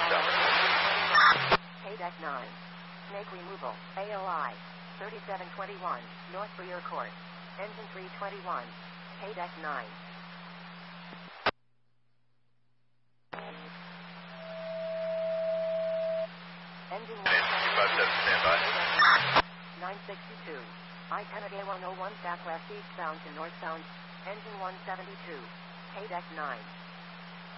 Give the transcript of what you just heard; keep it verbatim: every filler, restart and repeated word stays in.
K-Deck nine. Snake removal. A O I. thirty-seven twenty-one. North Breer Court. Engine three twenty-one. K-Deck nine. Engine one seventy-two. nine sixty-two. I ten at A one oh one southwest eastbound to northbound. Engine one seventy-two. K-Deck nine.